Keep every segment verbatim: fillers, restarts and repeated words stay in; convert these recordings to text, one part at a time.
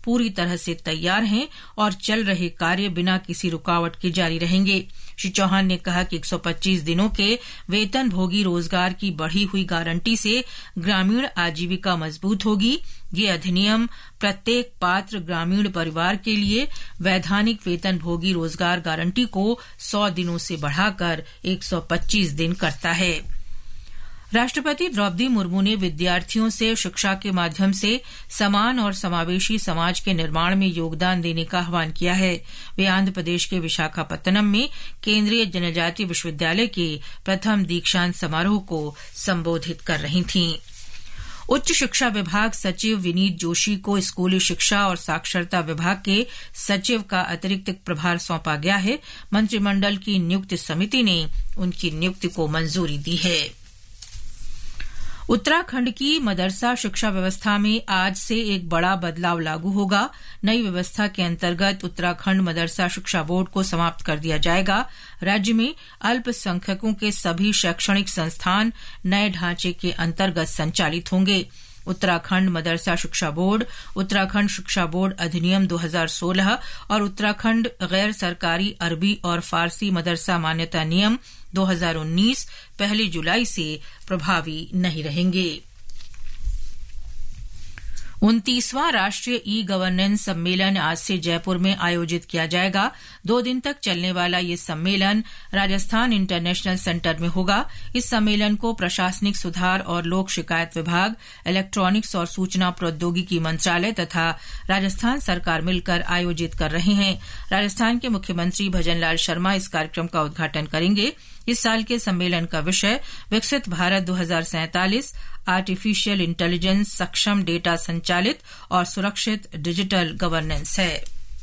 पूरी तरह से तैयार हैं और चल रहे कार्य बिना किसी रुकावट के जारी रहेंगे। श्री चौहान ने कहा कि एक सौ पच्चीस दिनों के वेतन भोगी रोजगार की बढ़ी हुई गारंटी से ग्रामीण आजीविका मजबूत होगी। ये अधिनियम प्रत्येक पात्र ग्रामीण परिवार के लिए वैधानिक वेतन भोगी रोजगार गारंटी को सौ दिनों से बढ़ाकर एक सौ पच्चीस दिन करता है। राष्ट्रपति द्रौपदी मुर्मू ने विद्यार्थियों से शिक्षा के माध्यम से समान और समावेशी समाज के निर्माण में योगदान देने का आह्वान किया है। वे आंध्र प्रदेश के विशाखापत्तनम में केंद्रीय जनजातीय विश्वविद्यालय के प्रथम दीक्षांत समारोह को संबोधित कर रही थीं। उच्च शिक्षा विभाग सचिव विनीत जोशी को स्कूली शिक्षा और साक्षरता विभाग के सचिव का अतिरिक्त प्रभार सौंपा गया है। मंत्रिमंडल की नियुक्ति समिति ने उनकी नियुक्ति को मंजूरी दी है। उत्तराखंड की मदरसा शिक्षा व्यवस्था में आज से एक बड़ा बदलाव लागू होगा। नई व्यवस्था के अंतर्गत उत्तराखंड मदरसा शिक्षा बोर्ड को समाप्त कर दिया जाएगा। राज्य में अल्पसंख्यकों के सभी शैक्षणिक संस्थान नए ढांचे के अंतर्गत संचालित होंगे। उत्तराखंड मदरसा शिक्षा बोर्ड, उत्तराखंड शिक्षा बोर्ड अधिनियम दो हज़ार सोलह और उत्तराखंड गैर सरकारी अरबी और फारसी मदरसा मान्यता नियम दो हज़ार उन्नीस पहली जुलाई से प्रभावी नहीं रहेंगे। उनतीसवां राष्ट्रीय ई गवर्नेंस सम्मेलन आज से जयपुर में आयोजित किया जाएगा। दो दिन तक चलने वाला ये सम्मेलन राजस्थान इंटरनेशनल सेंटर में होगा। इस सम्मेलन को प्रशासनिक सुधार और लोक शिकायत विभाग, इलेक्ट्रॉनिक्स और सूचना प्रौद्योगिकी मंत्रालय तथा राजस्थान सरकार मिलकर आयोजित कर रहे हैं। राजस्थान के मुख्यमंत्री भजनलाल शर्मा इस कार्यक्रम का उद्घाटन करेंगे। इस साल के सम्मेलन का विषय विकसित भारत दो हज़ार सैंतालीस, आर्टिफिशियल इंटेलिजेंस, सक्षम डेटा संचालित और सुरक्षित डिजिटल गवर्नेंस है।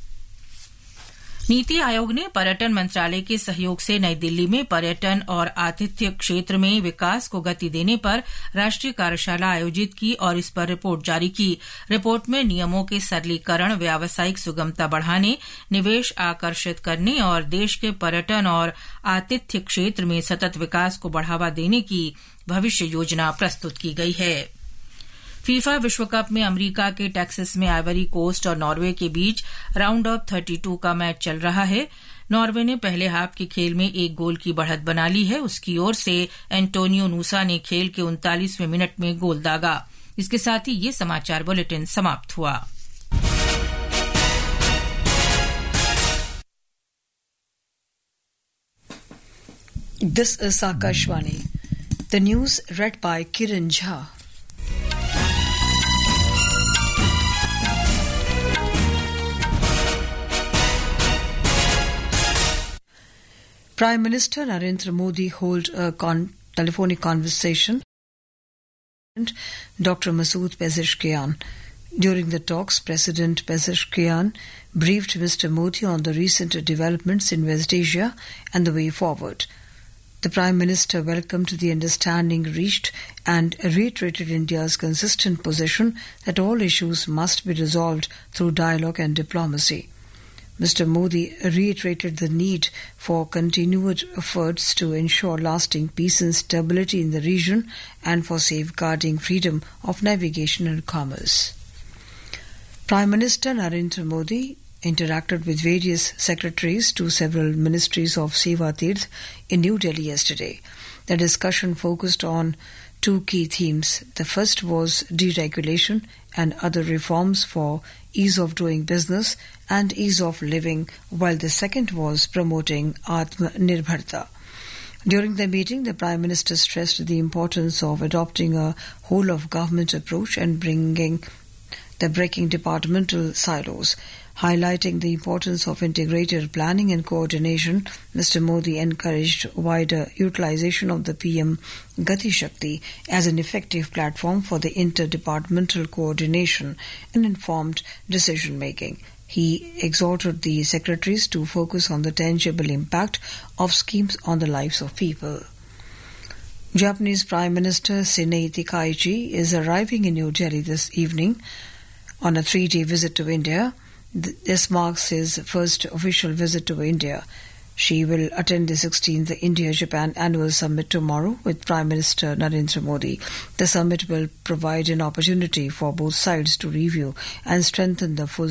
नीति आयोग ने पर्यटन मंत्रालय के सहयोग से नई दिल्ली में पर्यटन और आतिथ्य क्षेत्र में विकास को गति देने पर राष्ट्रीय कार्यशाला आयोजित की और इस पर रिपोर्ट जारी की। रिपोर्ट में नियमों के सरलीकरण, व्यावसायिक सुगमता बढ़ाने, निवेश आकर्षित करने और देश के पर्यटन और आतिथ्य क्षेत्र में सतत विकास को बढ़ावा देने की भविष्य योजना प्रस्तुत की गई है। फीफा विश्व कप में अमेरिका के टेक्सास में आइवरी कोस्ट और नॉर्वे के बीच राउंड ऑफ बत्तीस का मैच चल रहा है। नॉर्वे ने पहले हाफ के खेल में एक गोल की बढ़त बना ली है। उसकी ओर से एंटोनियो नूसा ने खेल के उनतालीसवें मिनट में गोल दागा। इसके साथ ही ये समाचार बुलेटिन समाप्त हुआ। This is Akashvani. The news read by Kiran Jha. Prime Minister Narendra Modi held a con- telephonic conversation with Doctor Masood Pezeshkian. During the talks, President Pezeshkian briefed Mister Modi on the recent developments in West Asia and the way forward. The Prime Minister welcomed the understanding reached and reiterated India's consistent position that all issues must be resolved through dialogue and diplomacy. Mister Modi reiterated the need for continued efforts to ensure lasting peace and stability in the region and for safeguarding freedom of navigation and commerce. Prime Minister Narendra Modi interacted with various secretaries to several ministries of Seva Tirth in New Delhi yesterday. The discussion focused on two key themes. The first was deregulation and other reforms for ease of doing business and ease of living, while the second was promoting Atmanirbharta. During the meeting, the Prime Minister stressed the importance of adopting a whole-of-government approach and bringing the breaking departmental silos. Highlighting the importance of integrated planning and coordination, Mister Modi encouraged wider utilization of the P M Gati Shakti as an effective platform for the interdepartmental coordination and informed decision-making. He exhorted the secretaries to focus on the tangible impact of schemes on the lives of people. Japanese Prime Minister Shinei Takaichi is arriving in New Delhi this evening on a three-day visit to India. This marks his first official visit to India. She will attend the sixteenth India-Japan Annual Summit tomorrow with Prime Minister Narendra Modi. The summit will provide an opportunity for both sides to review and strengthen the full